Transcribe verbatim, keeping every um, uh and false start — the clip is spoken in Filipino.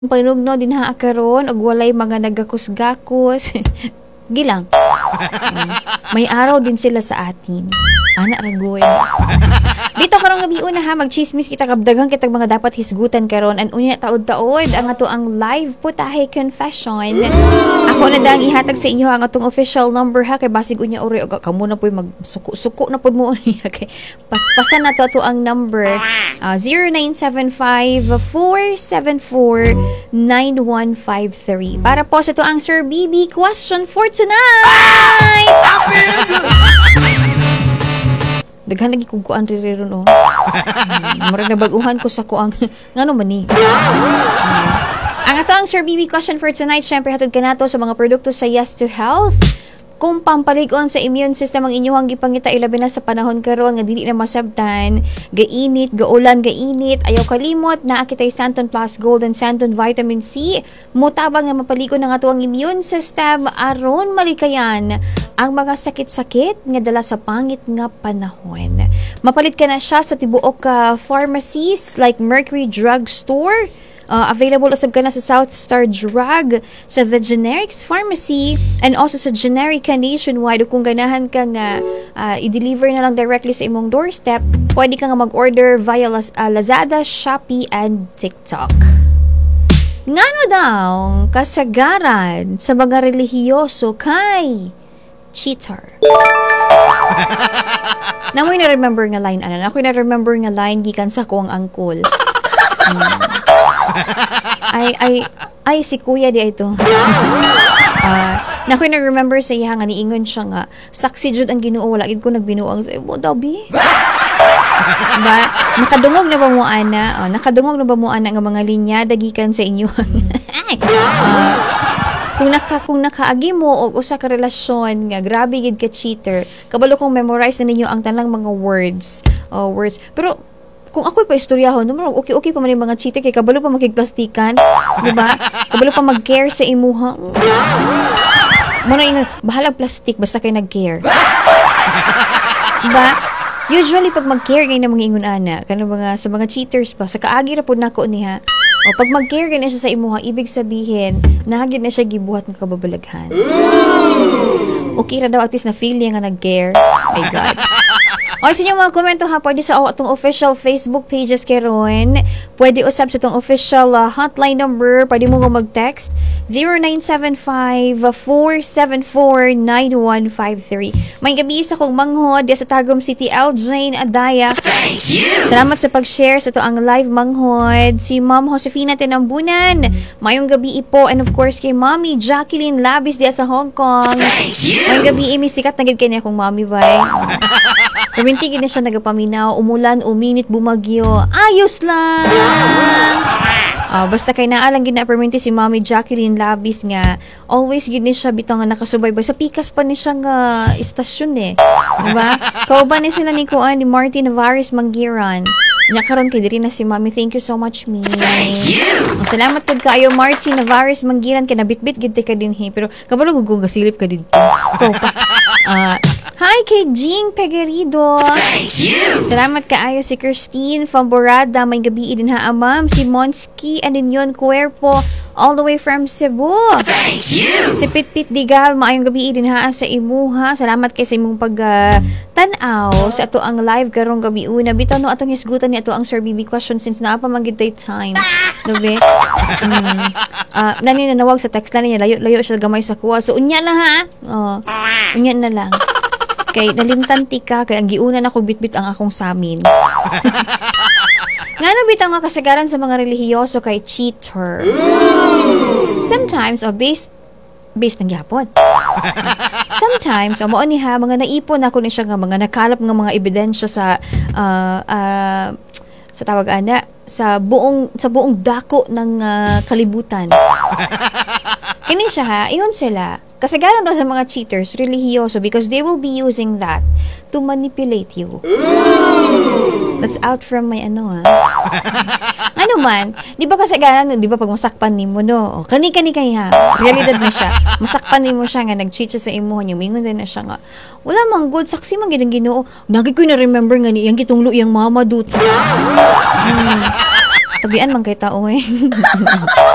Panugno din ha karon og walay mga nagakus-gakus. Gilang. Um, may araw din sila sa atin. Ana ragoy. Dito karong gabi una ha magchismis kita kabdagang kitag mga dapat hisgutan karon an unya taud-taud ang ato ang live putahe confession. Ako na dang ihatag sa inyo ang atong official number ha kay basig unya uri og kamo na poy magsuko-suko na pud mo niya kay paspasan na to ato ang number uh, zero nine seven five, four seven four, nine one five three para po sa to ang Sir B B question for tonight. Daghan lagi kong kuan ririro no. Murag na baguhan ko sa kuang ngano man ni. Ang ato ang Sir B B question for tonight, syempre hatod kanato sa mga produkto sa Yes to Health. Kung pampalig-on sa immune system ang inyong gipangita ilabi na sa panahon karon nga dili na masabtan, gainit, gaulan, gainit, ayaw kalimot na akitay Santon Plus Gold and Santon Vitamin C. Mutabang nga mapaligon ang ato ang immune system aron malikayan ang mga sakit-sakit nga dala sa pangit nga panahon. Mapalit ka na siya sa tibuok ka uh, pharmacies like Mercury Drug Store. Uh, available usab ka na sa South Star Drug, sa The Generics Pharmacy, and also sa Generica nationwide. Kung ganahan ka nga uh, i-deliver na lang directly sa imong doorstep, pwede ka nga mag-order via Laz- uh, Lazada, Shopee, and TikTok. Ngano daw kasagaran sa mga relihiyoso kay cheater? Namoy na remember nga line ana. Ako na remember nga line gikan sa ko ang angkol. Hmm. ay ay ay si kuya di ito. uh, na ko na remember sa iya nga niingon siya nga saksi jud ang Ginoo wala gid ko nagbinuang sa imo dabi. Ba nakadungog na ba mo ana? Oh, nakadungog na ba mo ana nga mga linya dagikan sa inyo? uh, kung naka kung nakaagi mo og usa ka relasyon nga grabe gid ka cheater, kabalo kong memorize na ninyo ang tanang mga words. Oh, words. Pero kung ako'y pa istoryahon, no, okay okay pa man yung mga cheater kay kabalo pa makigplastikan, di ba? Kabalo pa mag-care sa imuha. Mo na ingon, bahala plastic basta kay nag-care. Diba? Usually pag mag-care kay na mga ingon ana, kanang mga sa mga cheaters pa sa kaagi ra pud nako niha. O pag mag-care kay na siya sa imuha, ibig sabihin, nahagid na siya gibuhat ng kababalaghan. Okay ra daw at least na feel niya nga nag-care. My God. O sa inyong mga komento ha, pwede sa atong official Facebook pages karon. Pwede usab sa atong official uh, hotline number. Pwede mo nga mag-text zero nine seven five, four seven four, nine one five three. May gabi sa kong manghod sa Tagum City, L. Jane Adaya. Thank you! Salamat sa pag-share sa to ang live manghod. Si Ma'am Josefina Tinambunan. Mayong gabi po. And of course kay Mommy Jacqueline Labis diya sa Hong Kong. Thank you! May gabi imi sikat na gid kay niya kong Mommy bay. Kumintigid na siya nagapaminaw, umulan, uminit, bumagyo. Ayos lang! Uh, basta kay naalang gina-perminti si Mommy Jacqueline Labis nga, always gid ni siya bitang nga nakasubaybay. Sa pikas pa ni siya nga istasyon eh. Diba? Kauban ni sila ni Kuan, ni Martin Navarez Manggiran. Nya karon kay diri na si Mommy. Thank you so much, me. Thank you. Salamat pud kaayo Martin Navarez Manggiran kay nabitbit gid ka dinhi pero kabalo gugong gasilip ka didto. Ko pa. Uh, Hi kay Jean Pegerido. Thank you. Salamat kaayo si Christine Famborada. May gabi din ha ma'am. Si Monsky Aninyon Cuerpo all the way from Cebu. Thank you. Si Pitpit Digal. Maayong gabi din ha sa imuha. Salamat kay sa imong pag uh, tanaw sa ato ang live karong gabi una. Bitaw no atong hisgutan ni ato ang Sir B B question since naa pa magid time. Dobe. Mm. Uh, nani na nawag sa text lang niya. Layo-layo siya gamay sa kuha. So unya na ha. Oh. Unya na lang. Kay nalimtan tika kay ang giuna na ko bitbit ang akong samin. Ngano bitaw nga kasagaran sa mga relihiyoso kay cheater? Sometimes o oh, based based ng gyapon. Sometimes o oh, mao ni ha mga naipon ako ni siya nga mga nakalap nga mga ebidensya sa uh, uh, sa tawag ana sa buong sa buong dako ng uh, kalibutan. Kini siya ha, iyon sila. Kasagaran daw sa mga cheaters, relihiyoso because they will be using that to manipulate you. That's out from my ano ha. Ano man, di ba kasagaran, di ba pag masakpan ni mo no? Kani-kani kani ha. Realidad na siya. Masakpan ni mo siya nga, nag-cheat siya sa imo, yung mingon din na siya nga. Wala mang good, saksi mang ginang Ginoo. Nagay ko na remember nga ni, yung kitunglo yung mama dudes. Hmm. Tabian man kay tao eh.